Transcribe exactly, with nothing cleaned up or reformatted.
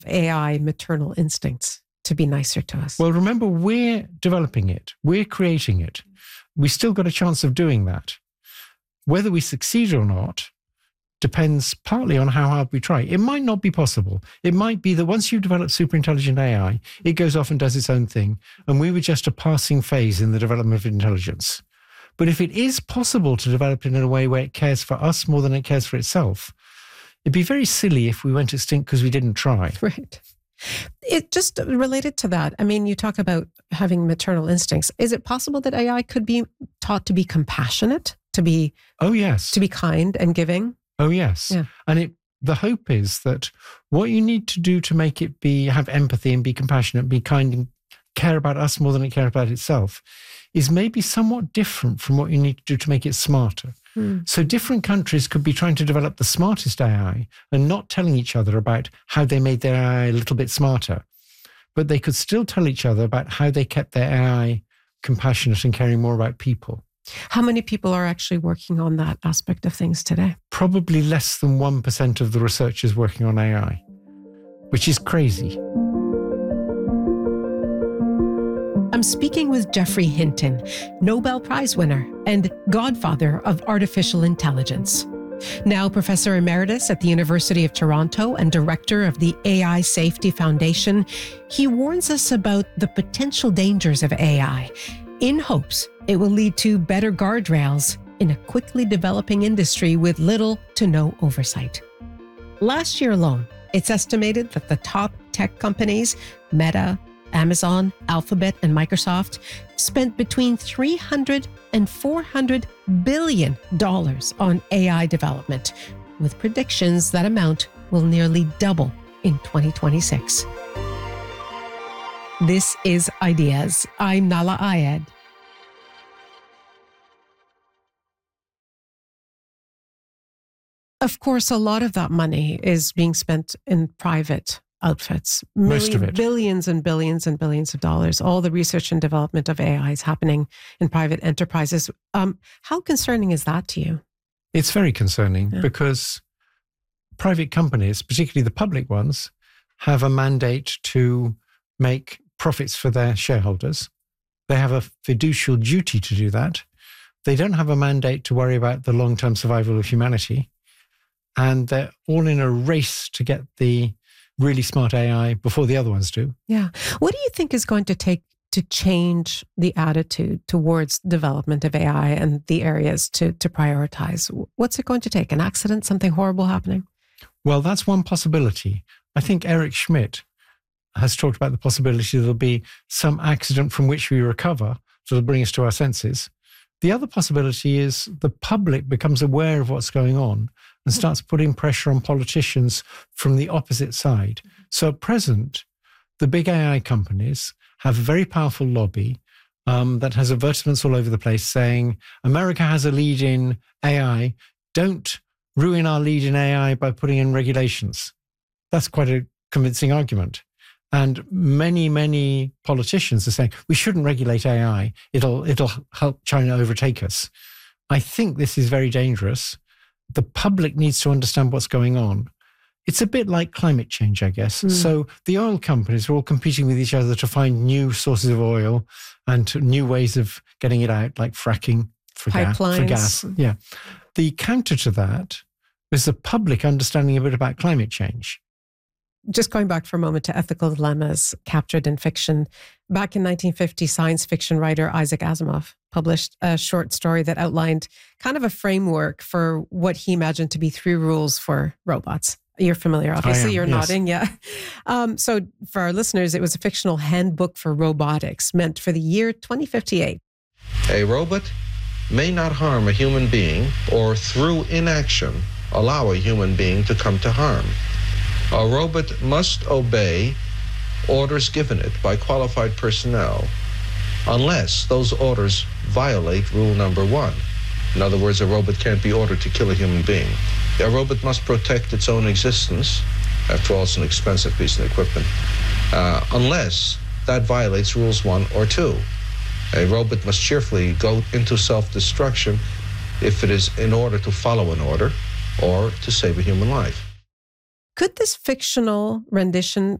A I maternal instincts to be nicer to us? Well, remember, we're developing it. We're creating it. We still got a chance of doing that. Whether we succeed or not depends partly on how hard we try. It might not be possible. It might be that once you've developed super intelligent A I, it goes off and does its own thing, and we were just a passing phase in the development of intelligence. But if it is possible to develop it in a way where it cares for us more than it cares for itself, it'd be very silly if we went extinct because we didn't try. Right. It just related to that. I mean, you talk about having maternal instincts. Is it possible that A I could be taught to be compassionate, to be oh yes, to be kind and giving? Oh yes, yeah. And it the hope is that what you need to do to make it be have empathy and be compassionate, be kind and care about us more than it cares about itself, is maybe somewhat different from what you need to do to make it smarter. Mm. So different countries could be trying to develop the smartest A I and not telling each other about how they made their A I a little bit smarter. But they could still tell each other about how they kept their A I compassionate and caring more about people. How many people are actually working on that aspect of things today? Probably less than one percent of the researchers working on A I, which is crazy. I'm speaking with Geoffrey Hinton, Nobel Prize winner and godfather of artificial intelligence. Now Professor Emeritus at the University of Toronto and Director of the A I Safety Foundation, he warns us about the potential dangers of A I in hopes it will lead to better guardrails in a quickly developing industry with little to no oversight. Last year alone, it's estimated that the top tech companies, Meta, Amazon, Alphabet, and Microsoft, spent between three hundred and four hundred billion dollars on A I development, with predictions that amount will nearly double in twenty twenty-six. This is Ideas. I'm Nahlah Ayed. Of course, a lot of that money is being spent in private outfits. Most of it. Billions and billions and billions of dollars. All the research and development of A I is happening in private enterprises. Um, how concerning is that to you? It's very concerning yeah. because private companies, particularly the public ones, have a mandate to make profits for their shareholders. They have a fiducial duty to do that. They don't have a mandate to worry about the long-term survival of humanity. And they're all in a race to get the really smart A I before the other ones do. Yeah. What do you think is going to take to change the attitude towards development of A I and the areas to, to prioritize? What's it going to take? An accident, something horrible happening? Well, that's one possibility. I think Eric Schmidt has talked about the possibility there'll be some accident from which we recover that'll bring us to our senses. The other possibility is the public becomes aware of what's going on and starts putting pressure on politicians from the opposite side. So at present, the big A I companies have a very powerful lobby um, that has advertisements all over the place saying, America has a lead in A I. Don't ruin our lead in A I by putting in regulations. That's quite a convincing argument. And many, many politicians are saying, we shouldn't regulate A I. It'll, it'll help China overtake us. I think this is very dangerous. The public needs to understand what's going on. It's a bit like climate change, I guess. Mm. So the oil companies are all competing with each other to find new sources of oil and to new ways of getting it out, like fracking for, ga- for gas. Yeah. The counter to that is the public understanding a bit about climate change. Just going back for a moment to ethical dilemmas captured in fiction. Back in nineteen fifty, science fiction writer Isaac Asimov published a short story that outlined kind of a framework for what he imagined to be three rules for robots. You're familiar, obviously. You're yes. nodding, yeah. Um, so for our listeners, it was a fictional handbook for robotics meant for the year twenty fifty-eight. A robot may not harm a human being or through inaction allow a human being to come to harm. A robot must obey orders given it by qualified personnel unless those orders violate rule number one. In other words, a robot can't be ordered to kill a human being. A robot must protect its own existence. After all, it's an expensive piece of equipment, uh, unless that violates rules one or two. A robot must cheerfully go into self-destruction if it is in order to follow an order or to save a human life. Could this fictional rendition